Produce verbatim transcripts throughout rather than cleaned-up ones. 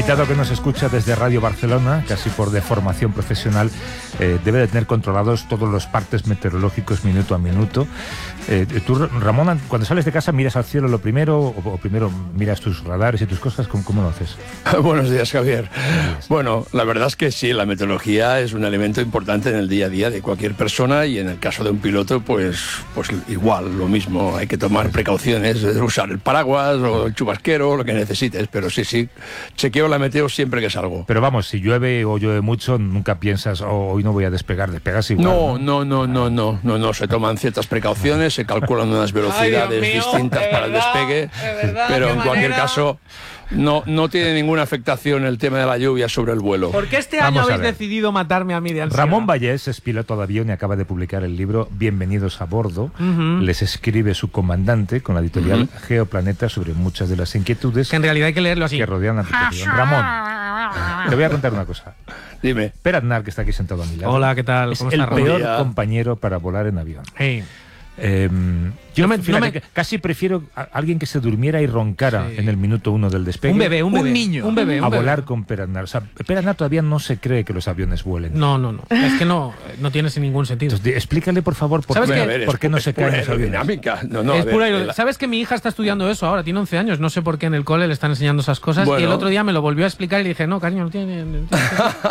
invitado que nos escucha desde Radio Barcelona, casi por deformación profesional, eh, debe de tener controlados todos los partes meteorológicos minuto a minuto. Eh, tú, Ramón, cuando sales de casa, ¿miras al cielo lo primero o, o primero miras tus radares y tus cosas? ¿Cómo, cómo lo haces? Buenos días, Javier. Bueno, la verdad es que sí, la meteorología es un elemento importante en el día a día de cualquier persona y en el caso de un piloto, pues, pues igual, lo mismo. Hay que tomar precauciones, usar el paraguas o el chubasquero, lo que necesites, pero sí, sí, chequeo la meteo siempre que salgo. Pero vamos, si llueve o llueve mucho, nunca piensas, oh, hoy no voy a despegar, despegas igual. No, no, no, no, no, no, no, se toman ciertas precauciones, se calculan unas velocidades Ay, mío, distintas para verdad, el despegue, verdad, pero en cualquier manera... caso... No, no tiene ninguna afectación el tema de la lluvia sobre el vuelo. ¿Por qué este año habéis decidido matarme a mí de ansiedad? Ramón Vallés es piloto de avión y acaba de publicar el libro Bienvenidos a bordo. Uh-huh. Les escribe su comandante con la editorial uh-huh. Geoplaneta sobre muchas de las inquietudes que en realidad hay que leerlo así. Que rodean la tripulación. Ramón, te voy a contar una cosa. Dime. Per Aznar, que está aquí sentado a mi lado. Hola, ¿qué tal? ¿Cómo es el Ramón? peor compañero para volar en avión. Hey. Eh, yo no me, fíjate, no me... casi prefiero a alguien que se durmiera y roncara sí. en el minuto uno del despegue. Un bebé, un, bebé, un niño, un bebé, a un bebé. volar con Per Aznar. O sea, Per Aznar todavía no se cree que los aviones vuelen. No, no, no. Es que no, no tiene ningún sentido. Entonces, explícale por favor por, ¿Sabes qué, que, ver, por qué no se caen los aviones. No, no, es ver, pura el... ¿Sabes que mi hija está estudiando eso ahora? Tiene once años. No sé por qué en el cole le están enseñando esas cosas. Bueno. Y el otro día me lo volvió a explicar y le dije, no, cariño, no tiene... No tiene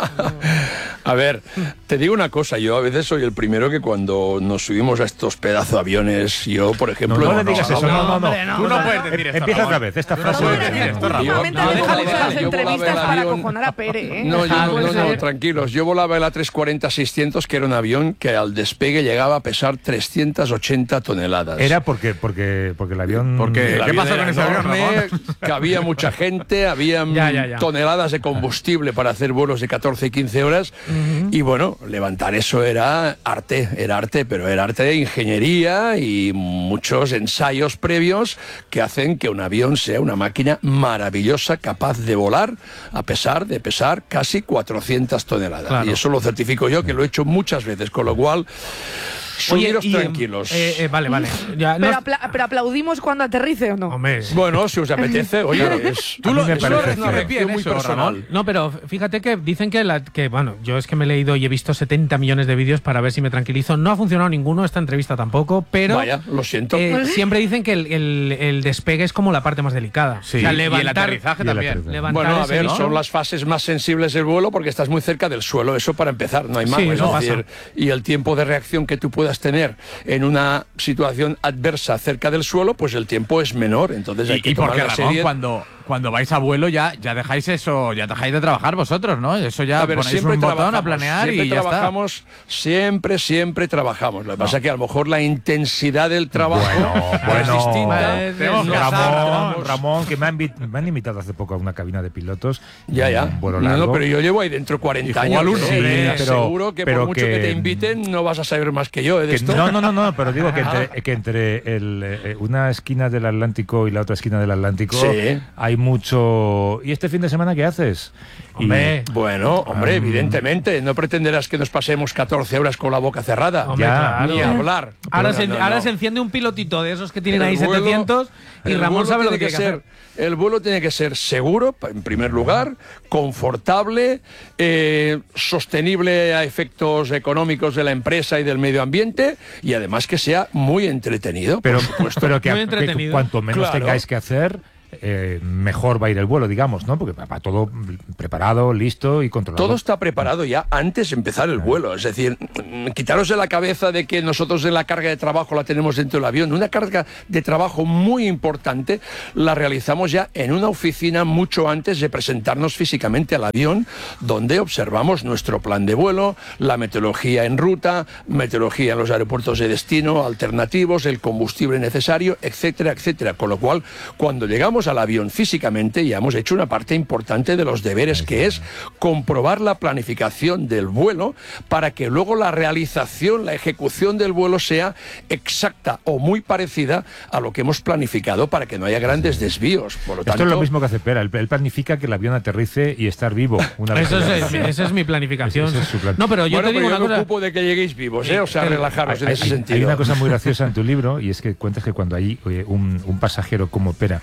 a ver, te digo una cosa. Yo a veces soy el primero que cuando nos subimos a estos pedazos de aviones, yo, por ejemplo... No, no, no le digas no, eso, no, no, no. Hombre, no, Tú no, no puedes decir esto, Empieza Ramón. otra vez, esta frase. No puedes decir esto, Ramón. Últimamente No, no, déjale, las déjale. entrevistas para acojonar a Pere, ¿eh? No, yo, ah, no, no, no, tranquilos. Yo volaba el A trescientos cuarenta seiscientos, que era un avión que al despegue llegaba a pesar trescientas ochenta toneladas. Era porque, porque, porque el avión... Porque el ¿Qué avión pasó con ese avión, enorme, cabía mucha gente, había ya, ya, ya. toneladas de combustible para hacer vuelos de catorce y quince horas. Uh-huh. Y bueno, levantar eso era arte, era arte, pero era arte de ingeniería y muchos ensayos previos que hacen que un avión sea una máquina maravillosa, capaz de volar a pesar de pesar casi cuatrocientas toneladas. Claro. Y eso lo certifico yo, que lo he hecho muchas veces, con lo cual... Subiros Oye, y, tranquilos. Eh, eh, vale, vale. Ya, pero, no... apla pero aplaudimos cuando aterrice o no. Hombre. Bueno, si os apetece, oye, es, tú lo, me parece una reacción muy personal. Ramón. No, pero fíjate que dicen que, la, que, bueno, yo es que me he leído y he visto setenta millones de vídeos para ver si me tranquilizo. No ha funcionado ninguno, esta entrevista tampoco, pero... Vaya, lo siento. Eh, siempre dicen que el, el, el despegue es como la parte más delicada. Sí, o sea, levantar, y el aterrizaje y también. el aterrizaje. Levantar bueno, a ver, ese, son ¿no? las fases más sensibles del vuelo porque estás muy cerca del suelo, eso para empezar, no hay más. Sí, es eso decir, pasa. y el tiempo de reacción que tú puedas tener en una situación adversa cerca del suelo, pues el tiempo es menor, entonces hay y, que y tomar porque, la Ramón, serie. cuando, cuando vais a vuelo ya, ya dejáis eso, ya dejáis de trabajar vosotros, ¿no? Eso ya A ver, ponéis siempre un botón trabajamos, a planear siempre y ya trabajamos, está. siempre, siempre trabajamos. Lo que No. pasa es que a lo mejor la intensidad del trabajo Bueno, es bueno. distinta. Eh, Tenemos que Ramón, hacer, Ramón, que me han, me han invitado hace poco a una cabina de pilotos. Ya, ya. Un vuelo No, largo. no, pero yo llevo ahí dentro Y cuarenta juego años. al uno. ¿eh? Sí, pero- seguro que pero por mucho que, que- te inviten no vas a saber más que yo de Que esto. no, no, no, no, pero digo que entre, que entre el, eh, una esquina del Atlántico y la otra esquina del Atlántico Sí. hay mucho... ¿Y este fin de semana qué haces? Y- Hombre. Bueno, hombre, Um, evidentemente, no pretenderás que nos pasemos catorce horas con la boca cerrada. Hombre, Ya. claro. Ni hablar. Ahora, No, se, no, ahora no. se enciende un pilotito de esos que tienen El ahí vuelo- setecientos y el Ramón vuelo sabe lo que tiene tiene que ser. hacer. El vuelo tiene que ser seguro, pa- en primer lugar, confortable, eh, sostenible a efectos económicos de la empresa y del medio ambiente y además que sea muy entretenido. Pero, por supuesto. pero que, Muy que entretenido. cuanto menos Claro. tengáis que hacer, eh, mejor va a ir el vuelo, digamos, ¿no? Porque va todo preparado, listo y controlado. Todo está preparado ya antes de empezar el vuelo. Es decir, mm, quitaros de la cabeza de que nosotros de la carga de trabajo la tenemos dentro del avión. Una carga de trabajo muy importante la realizamos ya en una oficina mucho antes de presentarnos físicamente al avión, donde observamos nuestro plan de vuelo, la meteorología en ruta, meteorología en los aeropuertos de destino, alternativos, el combustible necesario, etcétera, etcétera. Con lo cual, cuando llegamos al avión físicamente ya hemos hecho una parte importante de los deberes, que es comprobar la planificación del vuelo para que luego la realización, la ejecución del vuelo sea exacta o muy parecida a lo que hemos planificado para que no haya grandes desvíos. Por lo Esto tanto, es lo mismo que hace Pera. Él, él planifica que el avión aterrice y estar vivo. Una vez Eso que- es, esa es mi planificación. Ese es su plan. No, pero yo bueno, te digo pero una yo me cosa. ocupo de que lleguéis vivos, ¿eh? O sea, relajaros en Hay, ese hay- sentido. hay una cosa muy graciosa en tu libro y es que cuentas que cuando hay oye, un, un pasajero como Pera Hola, ¿qué tal?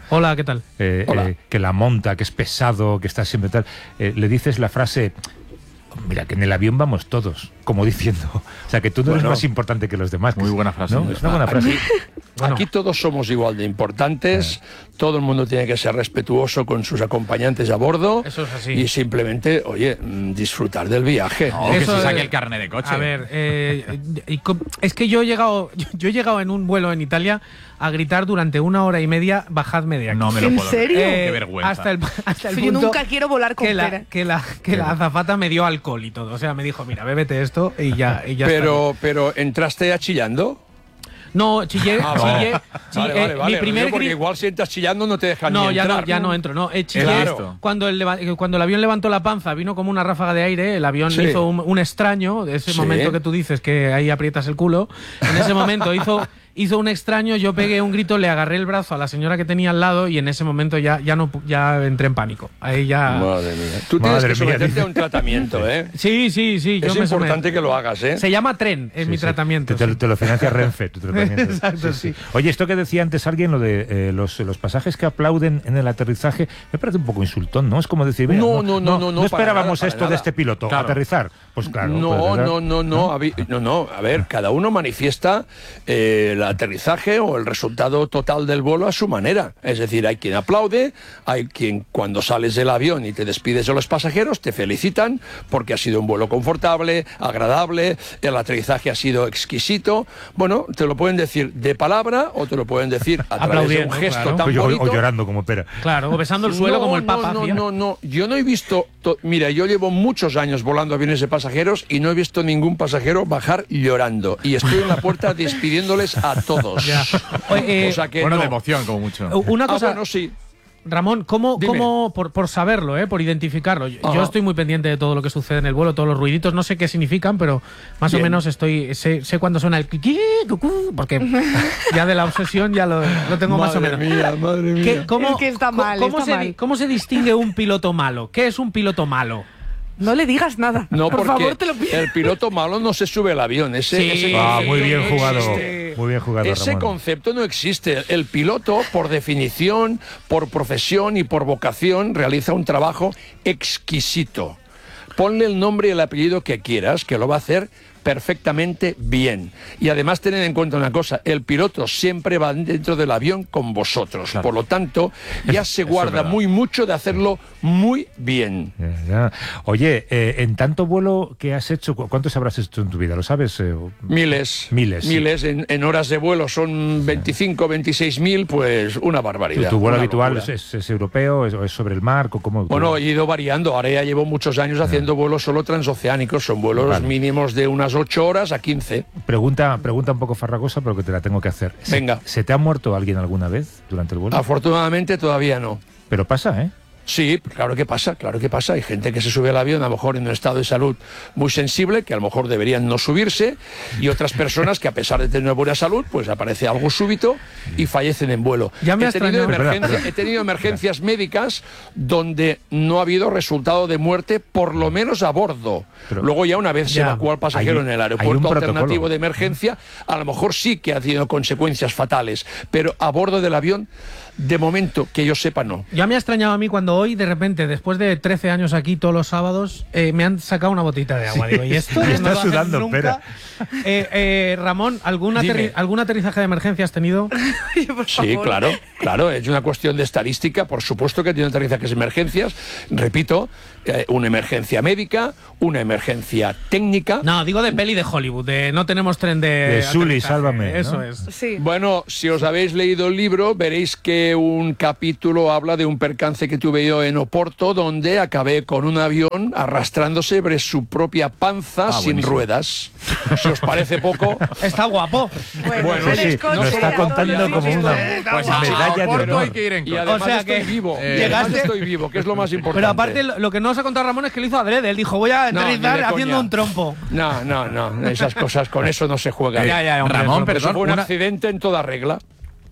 tal? Eh, eh, que la monta, que es pesado, que está siempre tal. Eh, le dices la frase, mira, que en el avión vamos todos, como diciendo, o sea, que tú no bueno, eres más importante que los demás. Muy buena frase. ¿No? Es una buena frase. Aquí, bueno. aquí todos somos igual de importantes, eh. todo el mundo tiene que ser respetuoso con sus acompañantes a bordo. Eso es así. Y simplemente, oye, disfrutar del viaje. No, Eso que se saque es, el carnet de coche. A ver, eh, es que yo he llegado, yo he llegado en un vuelo en Italia a gritar durante una hora y media, bajadme de aquí. No me lo ¿En puedo serio? creer. Eh, Qué vergüenza. Hasta el, hasta el Yo punto nunca quiero volar con que la, pera. que la, que la azafata me dio alcohol y todo. O sea, me dijo, mira, bébete esto y ya, y ya pero, está. pero, ¿entraste achillando? No, chillé, Ah, chillé, vale. chillé, Vale, vale, eh, vale. mi primer Porque gri- igual si entras chillando no te dejan No, ni ya entrar. no, ya no entro, no. Eh, chillé Claro. cuando, el, leva- cuando el avión levantó la panza, vino como una ráfaga de aire, el avión Sí. hizo un, un extraño, de ese Sí. momento que tú dices que ahí aprietas el culo, en ese momento hizo... Hizo un extraño, yo pegué un grito, le agarré el brazo a la señora que tenía al lado y en ese momento ya, ya no ya entré en pánico. Ahí ya. Madre mía. Tú tienes Madre que mía, someterte dice. a un tratamiento, ¿eh? Sí, sí, sí. Yo Es me importante somet- que lo hagas, ¿eh? Se llama tren, es Sí, mi sí. tratamiento. Te, te- sí. te lo financia Renfe, tu tratamiento. Exacto, sí. Oye, esto que decía antes alguien, lo de eh, los, los pasajes que aplauden en el aterrizaje, me parece un poco insultón, ¿no? Es como decir, mira, No, no, no, no, no, para esperábamos nada, para esto de nada. este piloto, Claro. aterrizar. Pues claro. No, pues, ¿verdad? no, no, no, a vi- no, no. A ver, cada uno manifiesta eh, el aterrizaje o el resultado total del vuelo a su manera. Es decir, hay quien aplaude, hay quien cuando sales del avión y te despides de los pasajeros te felicitan porque ha sido un vuelo confortable, agradable, el aterrizaje ha sido exquisito. Bueno, te lo pueden decir de palabra o te lo pueden decir a través de un Aplaudiendo, gesto claro. tan O, o- bonito. o llorando como pera. Claro, o besando el suelo No, como el Papa. No, hacía. no, no, no. Yo no he visto. to- Mira, yo llevo muchos años volando aviones de pasajeros y no he visto ningún pasajero bajar llorando. Y estoy en la puerta despidiéndoles a todos. Ya. Oye, eh, O sea que Bueno, no. de emoción, como mucho. Una Ah, cosa, bueno, sí. Ramón, ¿cómo, Dime. cómo por, por saberlo, eh, por identificarlo? Yo, Ajá. yo estoy muy pendiente de todo lo que sucede en el vuelo, todos los ruiditos, no sé qué significan, pero más Bien. o menos estoy sé, sé cuándo suena el cliqui, cucú, porque ya de la obsesión ya lo, lo tengo más o Madre menos. mía, madre mía. ¿Qué- cómo, Es que está co- mal, ¿cómo, está se, mal. di- ¿Cómo se distingue un piloto malo? ¿Qué es un piloto malo? No le digas nada. No, por porque favor, te lo pido. el piloto malo no se sube al avión. Ese, Sí. ese Ah, concepto muy bien no jugado. existe. Muy bien jugado, Ese Ramón. concepto no existe. El piloto, por definición, por profesión y por vocación, realiza un trabajo exquisito. Ponle el nombre y el apellido que quieras, que lo va a hacer perfectamente bien. Y además tened en cuenta una cosa, el piloto siempre va dentro del avión con vosotros. Claro. Por lo tanto, ya se Eso es guarda verdad. muy mucho de hacerlo muy bien. Ya, ya. Oye, eh, en tanto vuelo que has hecho, ¿cu- ¿cuántos habrás hecho en tu vida? ¿Lo sabes? eh, o- Miles. Miles, sí. Miles. En, en horas de vuelo son veinticinco, veintiséis mil, pues una ¿Tu, barbaridad. tu vuelo una habitual locura. es, es- es europeo es- o es sobre el mar? ¿O cómo, Bueno, he ido variando. Ahora ya llevo muchos años haciendo vuelos solo transoceánicos. Son vuelos Vale. mínimos de unas ocho horas a quince. Pregunta, pregunta un poco farragosa, pero que te la tengo que hacer. ¿Se- Venga. ¿Se te ha muerto alguien alguna vez durante el vuelo? Afortunadamente todavía no. Pero pasa, ¿eh? Sí, claro que pasa, claro que pasa. Hay gente que se sube al avión a lo mejor en un estado de salud muy sensible, que a lo mejor deberían no subirse, y otras personas que a pesar de tener buena salud, pues aparece algo súbito y fallecen en vuelo. Ya me he, ha tenido extrañado. emergencia- Perdona, he tenido emergencias médicas donde no ha habido resultado de muerte, por lo menos a bordo. Pero- Luego ya una vez se Ya. evacúa al pasajero Hay- en el hay aeropuerto un alternativo protocolo. de emergencia, a lo mejor sí que ha tenido consecuencias fatales, pero a bordo del avión, de momento, que yo sepa, no. Ya me ha extrañado a mí cuando hoy, de repente, después de trece años aquí todos los sábados, eh, me han sacado una botita de agua. Digo, ¿y esto? Me no está lo hacen sudando, nunca? espera. Eh, eh, Ramón, ¿algún, Dime. aterri- ¿algún aterrizaje de emergencia has tenido? Oye, por Sí, favor. claro, claro, es una cuestión de estadística, por supuesto que tiene aterrizajes de emergencias, repito, eh, una emergencia médica, una emergencia técnica. No, digo de peli de Hollywood, de no tenemos tren de... De Sully, aterrizaje. sálvame, Eso ¿no? es. Sí. Bueno, si os habéis leído el libro, veréis que un capítulo habla de un percance que tuve yo en Oporto, donde acabé con un avión arrastrándose sobre su propia panza Ah, sin buenísimo. ruedas. Si os parece poco, Está guapo. Bueno, Bueno, eres sí, coche, lo está a todos contando los como sitios, una- ¿eh? Pues Está a medalla de Oporto honor. hay que ir en y coche. además O sea estoy que vivo. eh, y además llegaste- estoy vivo, que es lo más importante. Pero aparte, lo lo que no os ha contado Ramón es que lo hizo adrede. Él dijo, voy a No, ni aterrizar de haciendo coña. un trompo. No, no, no, esas cosas, con eso no se juega. Ya, ya, hombre, Ramón, eso- Eso perdón, fue un una- accidente en toda regla.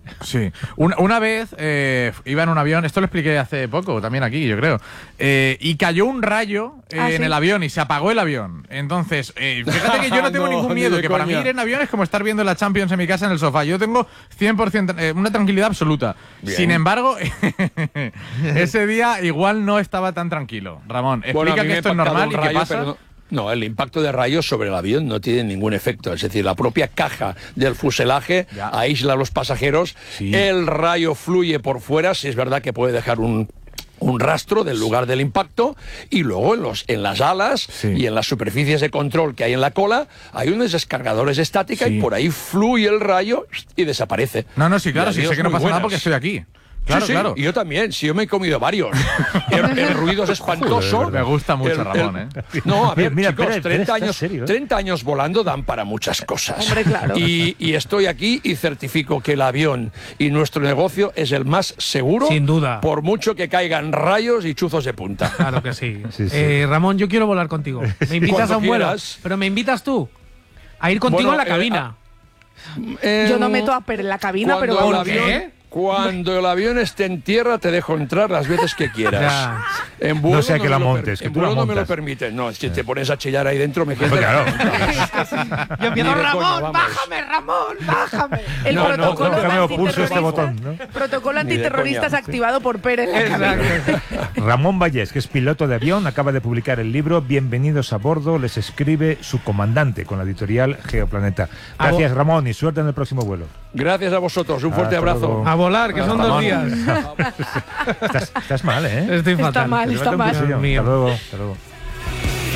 Sí. Una, una vez eh, iba en un avión, esto lo expliqué hace poco, también aquí, yo creo, eh, y cayó un rayo eh, ¿Ah, en sí? el avión y se apagó el avión. Entonces, eh, fíjate que yo no tengo No, ningún ni miedo, de que para mí coña. ir en avión es como estar viendo la Champions en mi casa en el sofá. Yo tengo cien por ciento, eh, una tranquilidad absoluta. Bien. Sin embargo, ese día igual no estaba tan tranquilo. Ramón, explica Bueno, a mí que me ha esto es impactado normal un y qué rayo, pasa. pero no- No, el impacto de rayos sobre el avión no tiene ningún efecto. Es decir, la propia caja del fuselaje Ya. aísla a los pasajeros. Sí. El rayo fluye por fuera, si es verdad que puede dejar un, un rastro del lugar del impacto, y luego en, los, en las alas Sí. y en las superficies de control que hay en la cola hay unos descargadores de estática Sí. y por ahí fluye el rayo y desaparece. No, no, sí, claro, Y sí adiós, sé que no muy pasa nada buenas. porque estoy aquí. Claro, sí, sí, claro. y yo también, si yo me he comido varios. El, el ruido es espantoso. Joder, me gusta mucho, El- el- Ramón, ¿eh? No, a ver, Mira, chicos, Pérez, Pérez, treinta, ¿estás años, serio, eh? treinta años volando dan para muchas cosas. Hombre, claro. Y, y estoy aquí y certifico que el avión y nuestro negocio es el más seguro. Sin duda. Por mucho que caigan rayos y chuzos de punta. Claro que sí. Sí, sí. Eh, Ramón, yo quiero volar contigo. Me invitas Cuando a un vuelo, quieras. pero me invitas tú a ir contigo Bueno, en la eh, cabina. Eh, Yo no meto a Per en la cabina, cuando pero el vamos. avión- ¿Qué? Cuando el avión esté en tierra te dejo entrar las veces que quieras. Ya. En vuelo No sea que me la lo per- montes, que en tú la vuelo no me lo montas. permiten. No, si te pones a chillar ahí dentro me quedo. Pues claro. Yo Ni de coña, Ramón, vamos. bájame, Ramón, bájame. El No, no, protocolo nunca me opuso antiterrorista- este botón, ¿no? Protocolo Ni de antiterrorista es coña. activado por Pérez. en la cabina. Ramón Vallés, que es piloto de avión, acaba de publicar el libro Bienvenidos a bordo, les escribe su comandante con la editorial Geoplaneta. A Gracias, vo- Ramón, y suerte en el próximo vuelo. Gracias a vosotros. Un fuerte Hasta abrazo. luego. A volar, que son dos Ramón. días. Estás, estás mal, ¿eh? Estoy Está fatal. mal, Te está mete un mal. cuchillo. Dios mío. Hasta luego, hasta luego.